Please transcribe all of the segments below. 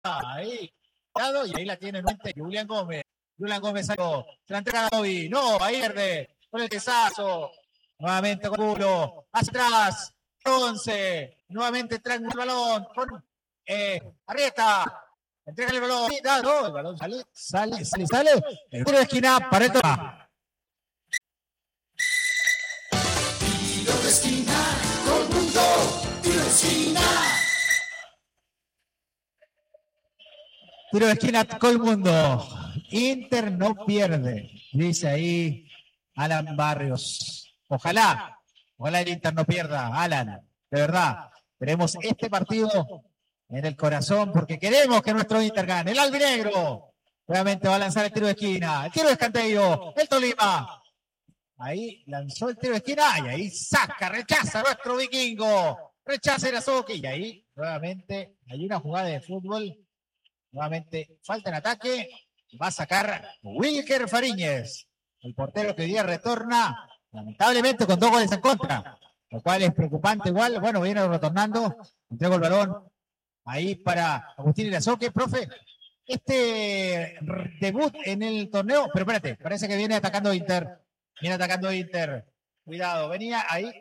ahí, y ahí la tiene nuevamente Julián Gómez. Julián Gómez salió, se la entrega a Dovi, no, ahí pierde, con el tesazo, nuevamente con culo, hacia atrás, 11, nuevamente trae el balón, con Arrieta, entrega el balón, no, el balón sale, el tiro de esquina para el toma. Tiro de esquina, Colmundo, tiro de esquina. Tiro de esquina, Colmundo. Inter no pierde, dice ahí Alan Barrios. Ojalá el Inter no pierda, Alan, de verdad. Tenemos este partido en el corazón porque queremos que nuestro Inter gane. El albinegro nuevamente va a lanzar el tiro de esquina, el tiro de escanteio, el Tolima. Ahí lanzó el tiro de esquina y ahí saca, rechaza nuestro vikingo. Rechaza Irazoki y ahí nuevamente hay una jugada de fútbol. Nuevamente falta en ataque. Va a sacar Wilker Fariñez, el portero que hoy día retorna, lamentablemente con 2 goles en contra, lo cual es preocupante igual. Bueno, viene retornando, entrego el balón ahí para Agustín Irazoque. Profe, este debut en el torneo, pero espérate, parece que viene atacando Inter. Viene atacando Inter. Cuidado, venía ahí.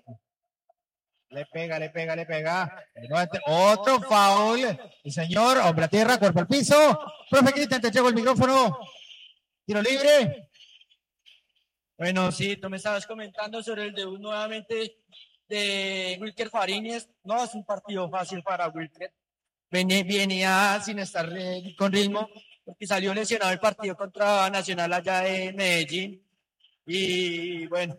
Le pega. Otro foul. El señor, hombre a tierra, cuerpo al piso. Profe Cristian, te entrego el micrófono. Tiro libre. Bueno, sí, tú me estabas comentando sobre el debut nuevamente de Wilker Fariñez. No es un partido fácil para Wilker. Venía sin estar con ritmo, porque salió lesionado el partido contra Nacional allá en Medellín. Y bueno,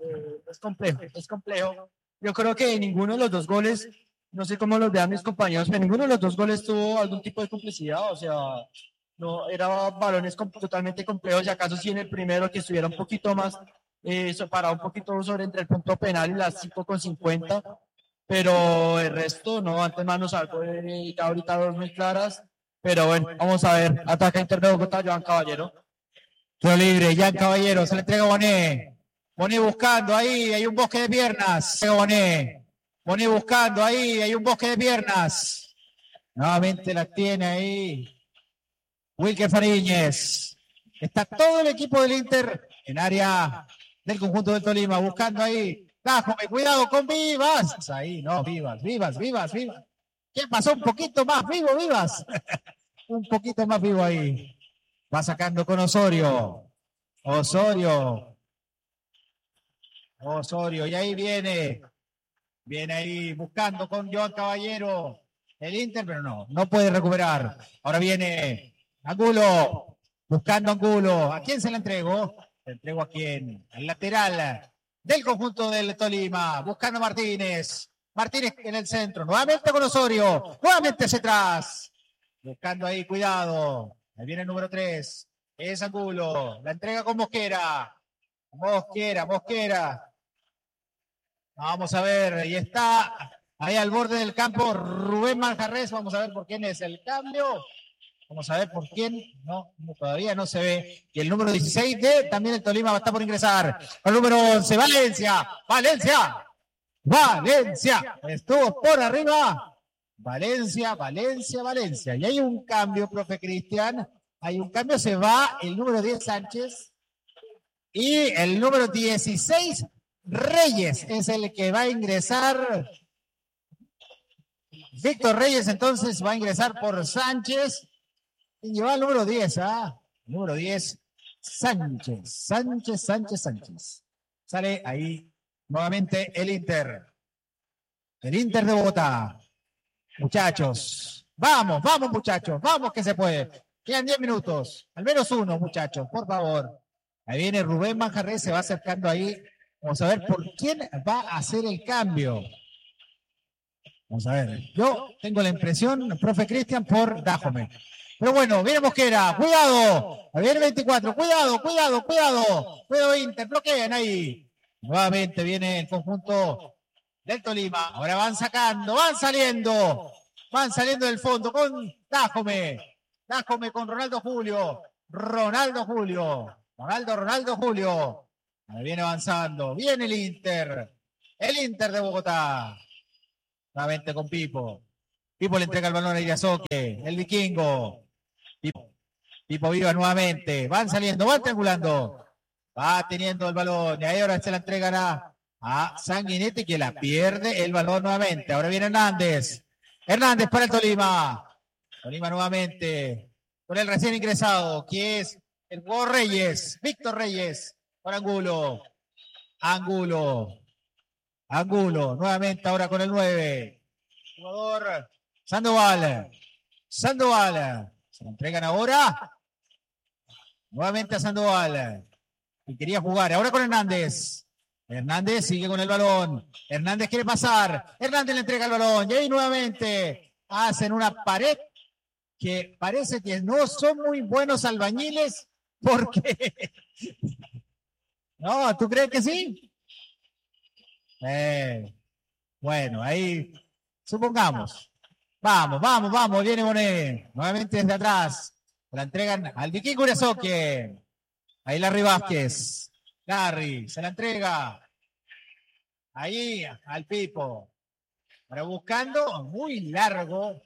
es complejo. Yo creo que ninguno de los 2 goles, no sé cómo los vean mis compañeros, pero ninguno de los 2 goles tuvo algún tipo de complicidad, o sea, no, eran balones totalmente complejos, y acaso sí en el primero que estuviera un poquito más, parado un poquito sobre entre el punto penal y las 5:50, pero el resto, no, antes manos algo, ya ahorita 2 muy claras, pero bueno, vamos a ver, ataca Inter de Bogotá, Joan Caballero. Tiro libre, Jan Caballero, se le entrega a Bonet. Bonet buscando, ahí hay un bosque de piernas. Bonet buscando, ahí hay un bosque de piernas. Nuevamente la tiene ahí Wilker Fariñez. Está todo el equipo del Inter en área del conjunto del Tolima, buscando ahí. Dájome, cuidado con Vivas. Ahí, no, Vivas. ¿Qué pasó? Un poquito más vivo, Vivas. Un poquito más vivo ahí. Va sacando con Osorio, y ahí viene ahí buscando con Joan Caballero, el Inter, pero no puede recuperar. Ahora viene Angulo, buscando Angulo. ¿A quién se la entregó? ¿Se entregó a quién? Al lateral del conjunto del Tolima, buscando a Martínez en el centro, nuevamente con Osorio, nuevamente hacia atrás, buscando ahí, cuidado. Ahí viene el número 3. Es Angulo. La entrega con Mosquera. Vamos a ver. Ahí está. Ahí al borde del campo Rubén Manjarres. Vamos a ver por quién es el cambio. Vamos a ver por quién. No, todavía no se ve. Y el número 16 de también el Tolima va a estar por ingresar. El número 11. Valencia. Estuvo por arriba. Valencia. Y hay un cambio, profe Cristian. Se va el número 10 Sánchez y el número 16 Reyes es el que va a ingresar. Víctor Reyes entonces va a ingresar por Sánchez y lleva el número 10, número 10 Sánchez. Sale ahí nuevamente el Inter de Bogotá. Muchachos, vamos muchachos, vamos que se puede. Quedan 10 minutos, al menos uno, muchachos, por favor. Ahí viene Rubén Manjarres, se va acercando ahí. Vamos a ver por quién va a hacer el cambio. Vamos a ver. Yo tengo la impresión, profe Cristian, por Dájome. Pero bueno, viene Mosquera, cuidado. Ahí viene 24, cuidado. Cuidado Inter, bloquean ahí. Nuevamente viene el conjunto del Tolima. Ahora van saliendo del fondo con Dájome con Ronaldo Julio. Ahí viene avanzando. Viene el Inter de Bogotá. Nuevamente con Pipo. Pipo le entrega el balón a Irazoque. El vikingo. Pipo Vivas nuevamente. Van saliendo, van triangulando. Va teniendo el balón. Y ahí ahora se la entregan a Sanguinetti, que la pierde el balón nuevamente. Ahora viene Hernández. Hernández para el Tolima. Tolima nuevamente. Con el recién ingresado, que es el jugador Reyes. Víctor Reyes. Para Angulo. Angulo. Nuevamente ahora con el 9. Jugador Sandoval. Se la entregan ahora. Nuevamente a Sandoval. Y quería jugar. Ahora con Hernández. Hernández sigue con el balón. Hernández quiere pasar. Hernández le entrega el balón. Y ahí nuevamente hacen una pared que parece que no son muy buenos albañiles porque... No, ¿tú crees que sí? Bueno, ahí supongamos. Vamos. Viene Bonet. Nuevamente desde atrás. La entregan al Vikingo Urazoque. Ahí Larry Vázquez. Larry se la entrega. Ahí al Pipo. Ahora buscando muy largo.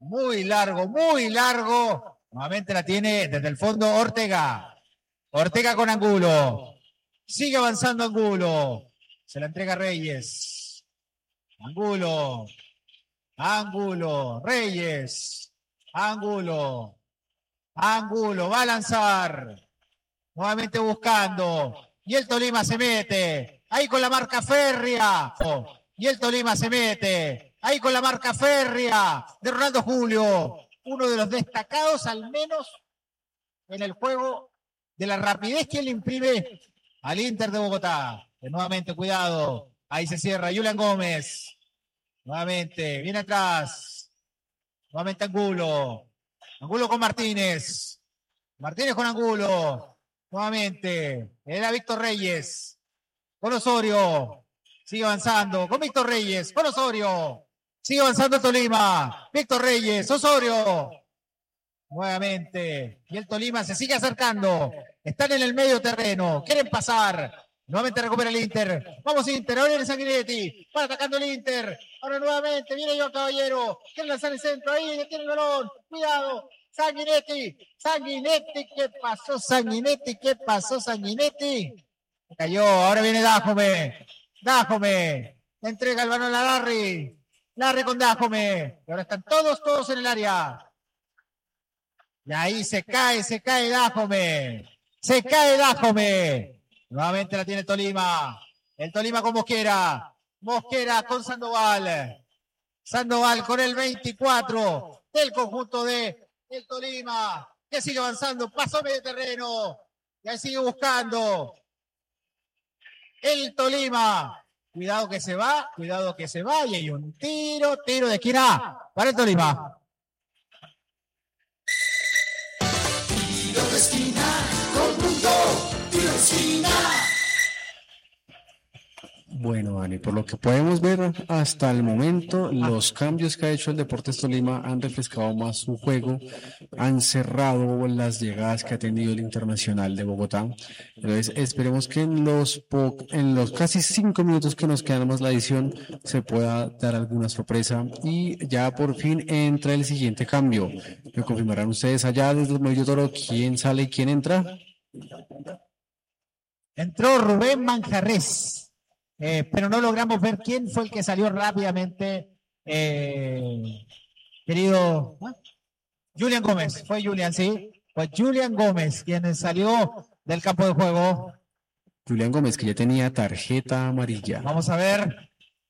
Nuevamente la tiene desde el fondo Ortega. Ortega con Angulo. Sigue avanzando Angulo. Se la entrega Reyes. Angulo. Reyes. Angulo. Va a lanzar. Nuevamente buscando. Y el Tolima se mete. Ahí con la marca férrea. Y el Tolima se mete. Ahí con la marca férrea de Ronaldo Julio. Uno de los destacados, al menos, en el juego de la rapidez que le imprime al Inter de Bogotá. Nuevamente, cuidado. Ahí se cierra. Julián Gómez. Nuevamente. Viene atrás. Nuevamente Angulo. Angulo con Martínez. Martínez con Angulo. Nuevamente. Era Víctor Reyes. Con Osorio. Sigue avanzando. Con Víctor Reyes. Con Osorio. Sigue avanzando Tolima. Víctor Reyes. Osorio. Nuevamente. Y el Tolima se sigue acercando. Están en el medio terreno. Quieren pasar. Nuevamente recupera el Inter. Vamos Inter. Ahora viene Sanguinetti. Va atacando el Inter. Ahora nuevamente viene yo Caballero. Quiere lanzar el centro. Ahí tiene el balón. Cuidado. Sanguinetti. ¿Qué pasó Sanguinetti? Cayó. Ahora viene Dájome. Entrega el balón a Larry. Larry con Dájome. Y ahora están todos en el área. Y ahí se cae Dájome. Nuevamente la tiene Tolima. El Tolima con Mosquera. Mosquera con Sandoval. Sandoval con el 24 del conjunto de el Tolima. Que sigue avanzando. Pasó medio terreno. Y ahí sigue buscando. El Tolima. Cuidado que se va. Y hay un tiro de esquina para el Tolima. Tiro de esquina con Mundo. Tiro de esquina. Bueno, Dani, por lo que podemos ver hasta el momento, los cambios que ha hecho el Deportes Tolima han refrescado más su juego, han cerrado las llegadas que ha tenido el Internacional de Bogotá. Entonces, esperemos que en los casi 5 minutos que nos quedan más la edición se pueda dar alguna sorpresa y ya por fin entra el siguiente cambio. ¿Me confirmarán ustedes allá desde el Medio Toro quién sale y quién entra? Entró Rubén Manjarres. Pero no logramos ver quién fue el que salió rápidamente, querido Julián Gómez. Fue Julián, sí. Fue Julián Gómez quien salió del campo de juego. Julián Gómez, que ya tenía tarjeta amarilla. Vamos a ver.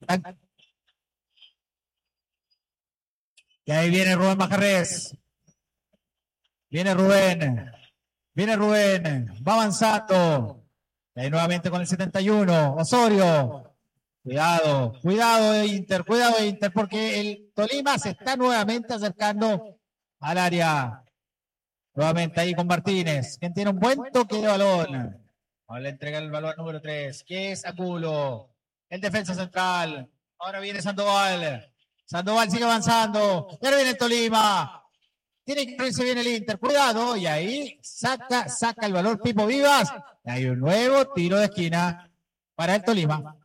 Y ahí viene Rubén Manjarres. Viene Rubén. Va avanzando. Y ahí nuevamente con el 71, Osorio. Cuidado Inter, porque el Tolima se está nuevamente acercando al área. Nuevamente ahí con Martínez, quien tiene un buen toque de balón. Ahora le entrega el balón número 3, que es Angulo, el defensa central. Ahora viene Sandoval. Sandoval sigue avanzando. Y ahora viene el Tolima. Tiene que irse bien el Inter, cuidado, y ahí saca el balón Pipo Vivas. Y hay un nuevo tiro de esquina para el Tolima.